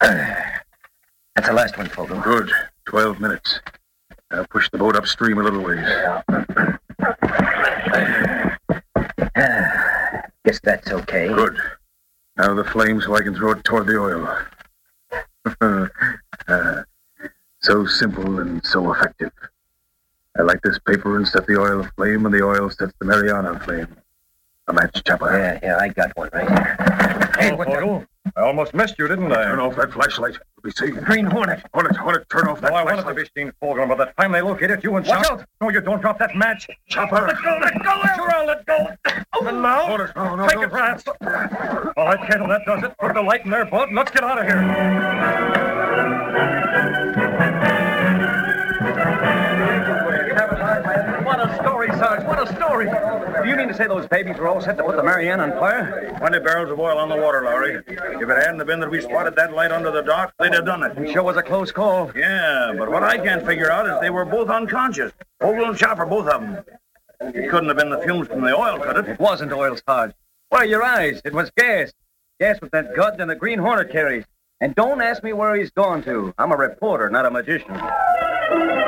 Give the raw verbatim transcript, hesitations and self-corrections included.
That's the last one, Fogle. Good. Twelve minutes. Now push the boat upstream a little ways. Guess that's okay. Good. Now the flame so I can throw it toward the oil. uh, so simple and so effective. I light this paper and set the oil aflame, and the oil sets the Mariana aflame. A match, Chopper. Yeah, yeah, I got one right here. Hey, what the... I almost missed you, didn't I? Turn off that flashlight. Let me see. Green Hornet. Hornet, Hornet, turn off that oh, I flashlight. wanted to be seen, Fogle, but that time they located you and Watch shot... out! No, you don't drop that match. Chopper. Let go, let go! Sure, I'll let go. And now... Hornet, no, no, Take no. it, Rance. All right, Kettle, that does it. Put the light in their boat and let's get out of here. What a story, Sarge. What a story. Do you mean to say those babies were all set to put the Marianne on fire? Twenty barrels of oil on the water, Lowry. If it hadn't have been that we spotted that light under the dock, they'd have done it. It sure was a close call. Yeah, but what I can't figure out is they were both unconscious. Fogle and Chopper, both of them. It couldn't have been the fumes from the oil, could it? It wasn't oil, Sarge. Why, your eyes. It was gas. Gas with that gun and the Green Hornet carries. And don't ask me where he's gone to. I'm a reporter, not a magician.